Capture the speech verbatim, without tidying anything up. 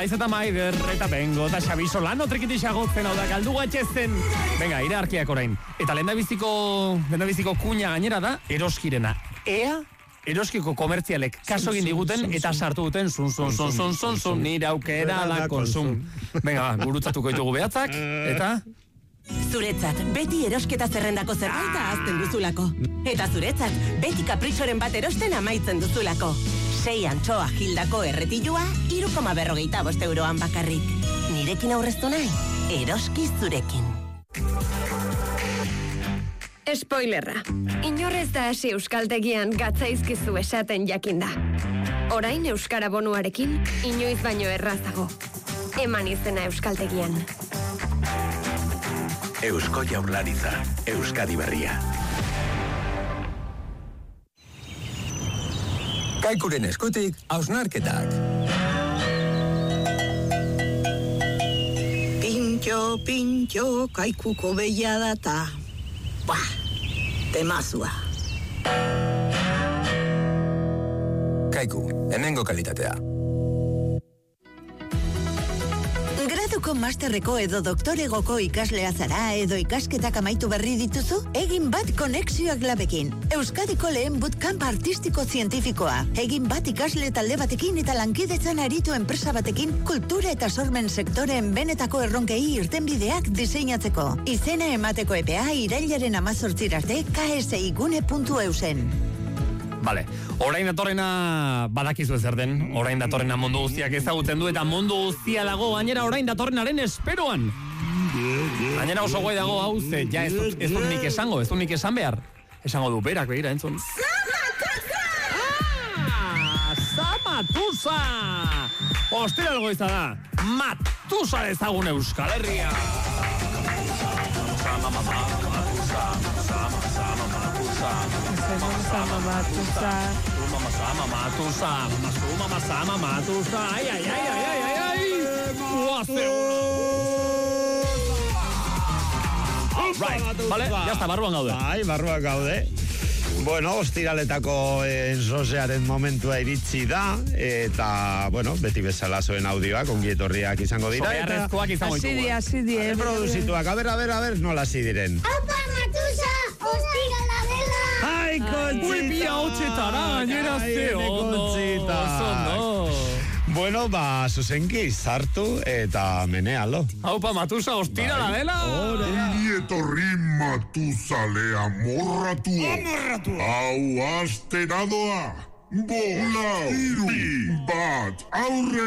Naiz eta Maider, eta Bengo, eta Xabi Solano trikitixagotzen, hau da, galdu gatxezen. Venga, hierarkiak orain. Eta lehendabiziko, lehendabiziko kuña gainera da, eroskirena. Ea, eroskiko komertzialek kaso egin diguten, eta sartu duten zun, zun, zun, zun, zun, zun, nire aukera da konsum. Venga, ba, gurutzatuko ditugu behatzak, eta... Zuretzat, beti erosketa zerrendako zerbaita azten duzulako. Eta zuretzat, beti kaprisoren bat erosten amaitzen duzulako. Sei antxoa hildako erretilua, iru koma berrogeita bost euroan bakarrik. Nirekin aurreztu nahi, eroski zurekin. Spoilerra. Inorrez da hasi euskaltegian gatzaizkizu esaten jakinda. Orain euskara bonuarekin, inoiz baino errazago. Eman izena euskaltegian. Eusko Jaurlaritza, Euskadi Berria. Kaikuren eskutik, hausnarketak. Pintxo, pintxo, kaikuko behia data. Bah, temazua. Kaiku, hemengo kalitatea. Graduko, masterreko edo doktoregoko ikaslea zara edo ikasketak amaitu berri dituzu? Egin bat konexioak labekin. Euskadiko lehen bootcamp artistiko zientifikoa. Egin bat ikasle talde batekin eta lankidetzan aritu enpresa batekin kultura eta sormen sektoreen benetako erronkei irtenbideak diseinatzeko. Izena emateko epea irailaren amazortzirarte k s i gune puntu e u zen. Vale, orain datorrena badakizu zer den, orain datorrena mundu guztiak ezagutzen du eta mundu guztia dago, gainera orain datorrenaren esperoan. Gainera oso guai dago hau, ze ja ez dut, ez dut nik esango, ez dut nik esan behar. Esango du, berak begira, entzun. Zamatuza! Ah, Zamatuza! Ostera algo izan da, Matuza dezagun Euskal Herria. Sama, mama, Matuza, sama, sama, Matuza. Sama Matuza, Mama Sama Matuza, Mama Sama Matuza, ay ay ay ay ay ay ay. Guace uno. Right, vale, ya está, barruan gaude. Bai, barruan gaude. Bueno, ostiraletako ensosearen momentua iritsi da, eta, bueno, beti bezala zoen audioak, ongi etorriak izango dira. Sobearrezkoak izango ditugu. Asidi, asidi. Produzituak, a ber, a ber, a ber, nola así diren. Aupa, Matuza, ostirala dela. Ai, Conchita! Ui, bi hautsetara, gainera ze ondo. Conchita! Bueno, ba, zuzenki, sartu eta menealo. Aupa, Matuza, ostirala dela. Ongi etorri Matuzalea morratua. Amorratua. Hau asteradoa. Bola, iru, bat, aurre.